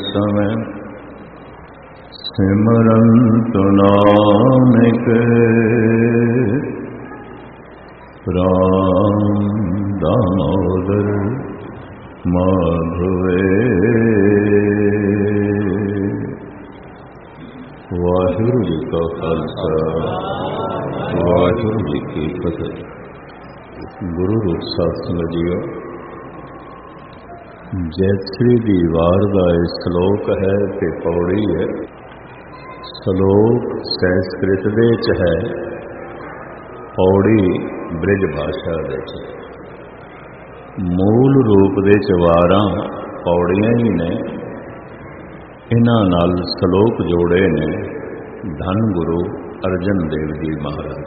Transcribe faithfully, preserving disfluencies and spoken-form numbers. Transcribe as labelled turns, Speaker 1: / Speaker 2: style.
Speaker 1: समय सिमरंत नानक राम दामोदर माधवे। वाहिगुरु जी का खालसा वाहिगुरु जी की फतेह। गुरु रूप साध संगत जीओ, जैतसरी दी वार दा श्लोक है ते पौड़ी है। श्लोक संस्कृत दे च है, पौड़ी ब्रिज भाषा दे च। मूल रूप दे च वारां पौड़ियां ही ने, इन्हां नाल श्लोक जोड़े ने धन गुरु अर्जन देव जी महाराज।